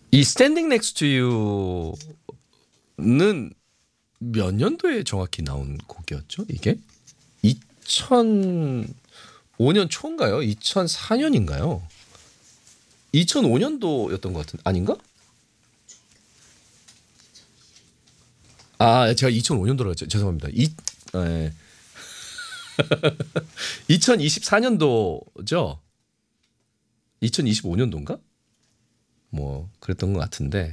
이 Standing Next to You는 몇 년도에 정확히 나온 곡이었죠? 이게 2005년 초인가요? 2004년인가요? 2005년도였던 것 같은 아닌가? 아, 제가 2005년도로 했죠. 죄송합니다. 2024년도죠? 2025년도인가? 뭐 그랬던 것 같은데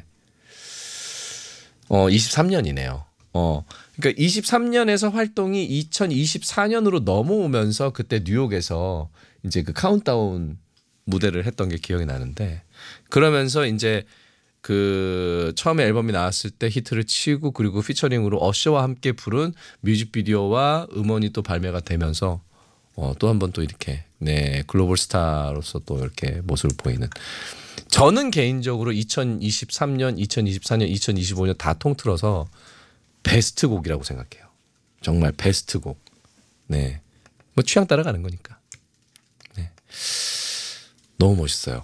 23년이네요. 그러니까 23년에서 활동이 2024년으로 넘어오면서 그때 뉴욕에서 이제 그 카운트다운 무대를 했던 게 기억이 나는데 그러면서 이제 그 처음에 앨범이 나왔을 때 히트를 치고 그리고 피처링으로 어셔와 함께 부른 뮤직비디오와 음원이 또 발매가 되면서 또 한 번 또 이렇게 네 글로벌 스타로서 또 이렇게 모습을 보이는 저는 개인적으로 2023년, 2024년, 2025년 다 통틀어서 베스트 곡이라고 생각해요. 정말 베스트 곡. 네. 뭐 취향 따라가는 거니까. 네. 너무 멋있어요.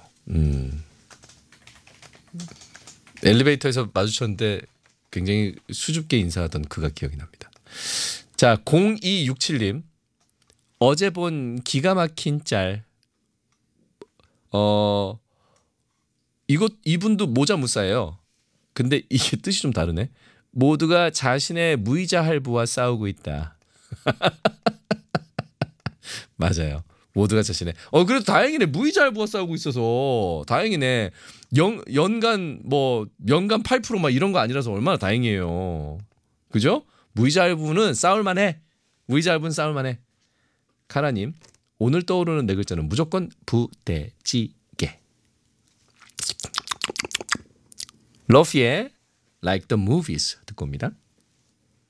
엘리베이터에서 마주쳤는데 굉장히 수줍게 인사하던 그가 기억이 납니다. 자, 0267님. 어제 본 기가 막힌 짤. 이분도 모자 무싸예요. 근데 이게 뜻이 좀 다르네. 모두가 자신의 무이자 할부와 싸우고 있다. 맞아요. 모두가 자신의. 그래도 다행이네. 무이자 할부와 싸우고 있어서 다행이네. 연간 8%막 이런 거 아니라서 얼마나 다행이에요. 그죠? 무이자 할부는 싸울만해. 무이자 할부는 싸울만해. 카라님, 오늘 떠오르는 네 글자는 무조건 부대찌개. 러피의 Like the Movies 듣고 옵니다.